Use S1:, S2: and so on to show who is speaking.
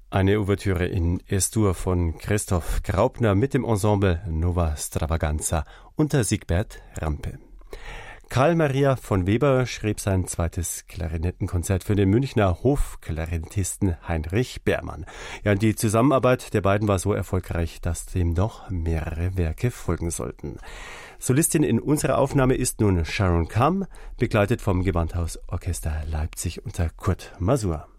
S1: Eine Ouvertüre in Es-Dur von Christoph Graupner mit dem Ensemble Nova Stravaganza unter Siegbert Rampe. Karl Maria von Weber schrieb sein zweites Klarinettenkonzert für den Münchner Hofklarinettisten Heinrich Beermann. Ja, und die Zusammenarbeit der beiden war so erfolgreich, dass dem noch mehrere Werke folgen sollten. Solistin in unserer Aufnahme ist nun Sharon Kam, begleitet vom Gewandhausorchester Leipzig unter Kurt Masur.